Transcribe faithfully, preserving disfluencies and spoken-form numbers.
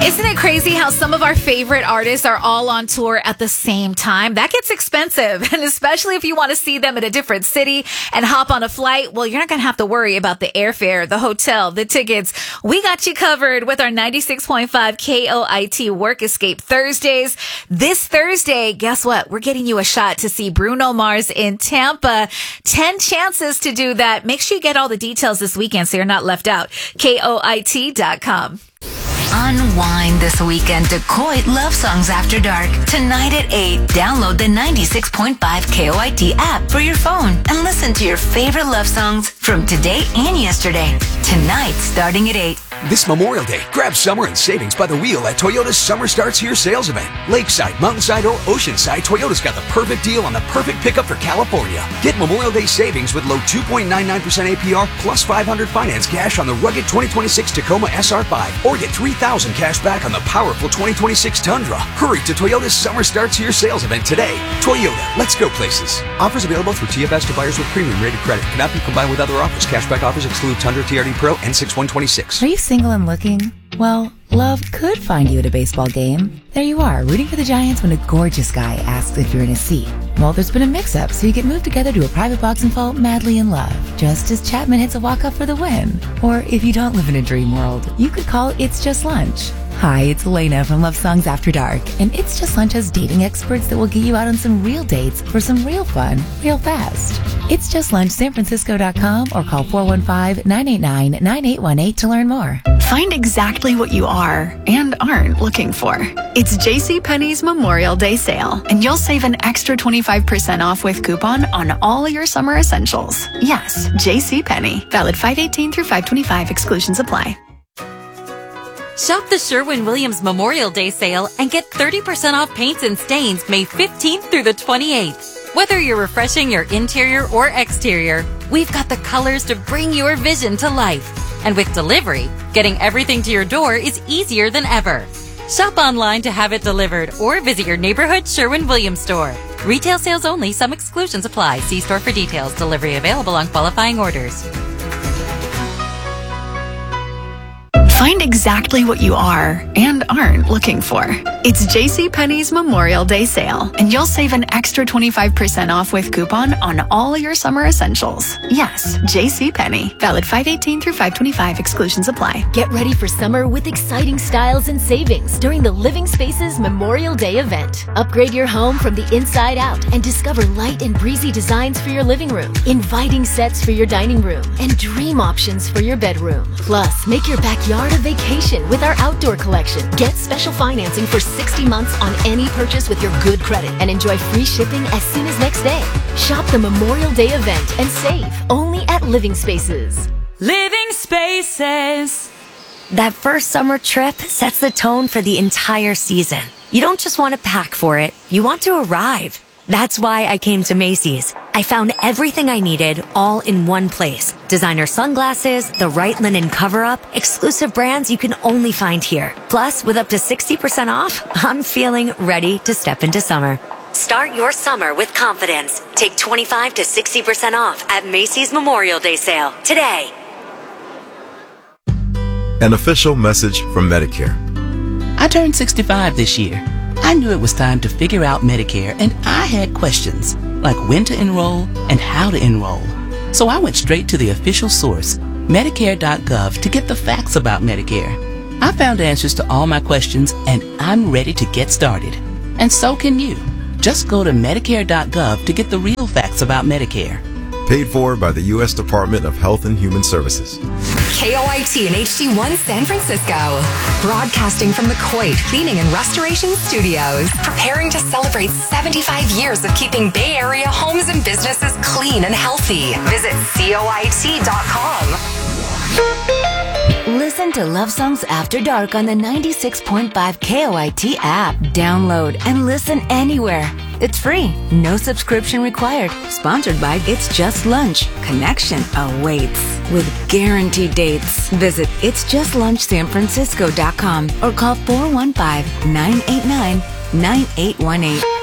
Isn't it crazy how some of our favorite artists are all on tour at the same time? That gets expensive. And especially if you want to see them in a different city and hop on a flight, well, you're not going to have to worry about the airfare, the hotel, the tickets. We got you covered with our ninety-six point five K O I T Work Escape Thursdays. This Thursday, guess what? We're getting you a shot to see Bruno Mars in Tampa. ten chances to do that. Make sure you get all the details this weekend so you're not left out. K O I T dot com. Unwind this weekend to Coit Love Songs After Dark. Tonight at eight, download the ninety-six point five K O I T app for your phone and listen to your favorite love songs from today and yesterday. Tonight, starting at eight. This Memorial Day, grab summer and savings by the wheel at Toyota's Summer Starts Here sales event. Lakeside, Mountainside, or Oceanside, Toyota's got the perfect deal on the perfect pickup for California. Get Memorial Day savings with low two point nine nine percent A P R plus five hundred finance cash on the rugged twenty twenty-six Tacoma S R five, or get three thousand cash back on the powerful twenty twenty-six Tundra. Hurry to Toyota's Summer Starts Here sales event today. Toyota, let's go places. Offers available through T F S to buyers with premium rated credit. Cannot be combined with other offers. Cashback offers exclude Tundra T R D Pro and six one twenty-six. Are you single and looking? Well, love could find you at a baseball game. There you are, rooting for the Giants when a gorgeous guy asks if you're in his seat. Well, there's been a mix-up, so you get moved together to a private box and fall madly in love, just as Chapman hits a walk-up for the win. Or if you don't live in a dream world, you could call It's Just Lunch. Hi, it's Elena from Love Songs After Dark, and It's Just Lunch has dating experts that will get you out on some real dates for some real fun, real fast. It's Just Lunch San Francisco dot com or call four one five, nine eight nine, nine eight one eight to learn more. Find exactly what you are and aren't looking for. It's JCPenney's Memorial Day sale, and you'll save an extra twenty-five percent off with coupon on all your summer essentials. Yes, JCPenney. Valid five eighteen through five twenty-five. Exclusions apply. Shop the Sherwin-Williams Memorial Day sale and get thirty percent off paints and stains May fifteenth through the twenty-eighth. Whether you're refreshing your interior or exterior, we've got the colors to bring your vision to life. And with delivery, getting everything to your door is easier than ever. Shop online to have it delivered or visit your neighborhood Sherwin-Williams store. Retail sales only. Some exclusions apply. See store for details. Delivery available on qualifying orders. Find exactly what you are and aren't looking for. It's JCPenney's Memorial Day sale, and you'll save an extra twenty-five percent off with coupon on all your summer essentials. Yes, JCPenney. Valid five eighteen through five twenty-five. Exclusions apply. Get ready for summer with exciting styles and savings during the Living Spaces Memorial Day event. Upgrade your home from the inside out and discover light and breezy designs for your living room, inviting sets for your dining room, and dream options for your bedroom. Plus, make your backyard a vacation with our outdoor collection. Get special financing for sixty months on any purchase with your good credit and enjoy free shipping as soon as next day. Shop the Memorial Day event and save only at Living Spaces. Living Spaces. That first summer trip sets the tone for the entire season. You don't just want to pack for it, you want to arrive. That's why I came to Macy's. I found everything I needed all in one place. Designer sunglasses, the right linen cover-up, exclusive brands you can only find here. Plus, with up to sixty percent off, I'm feeling ready to step into summer. Start your summer with confidence. Take twenty-five to sixty percent off at Macy's Memorial Day sale today. An official message from Medicare. I turned sixty-five this year. I knew it was time to figure out Medicare, and I had questions, like when to enroll and how to enroll. So I went straight to the official source, Medicare dot gov, to get the facts about Medicare. I found answers to all my questions, and I'm ready to get started. And so can you. Just go to Medicare dot gov to get the real facts about Medicare. Paid for by the U S Department of Health and Human Services. K O I T and H D one San Francisco. Broadcasting from the Coit Cleaning and Restoration Studios. Preparing to celebrate seventy-five years of keeping Bay Area homes and businesses clean and healthy. Visit C O I T dot com. Listen to Love Songs After Dark on the ninety-six point five K O I T app. Download and listen anywhere. It's free. No subscription required. Sponsored by It's Just Lunch. Connection awaits. With guaranteed dates. Visit It's Just Lunch San Francisco dot com or call four one five, nine eight nine, nine eight one eight.